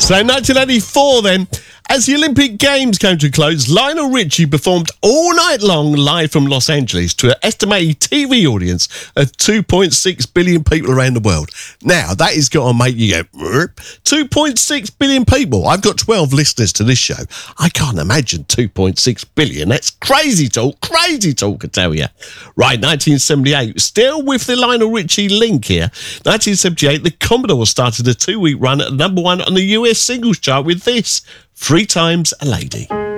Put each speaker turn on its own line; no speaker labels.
So 1984 then, as the Olympic Games came to a close, Lionel Richie performed all night long live from Los Angeles to an estimated TV audience of 2.6 billion people around the world. Now, that has got to make you go, 2.6 billion people. I've got 12 listeners to this show. I can't imagine 2.6 billion. That's crazy talk, I tell you. Right, 1978, still with the Lionel Richie link here. 1978, the Commodores started a 2-week run at number one on the US singles chart with this, 3 Times a Lady.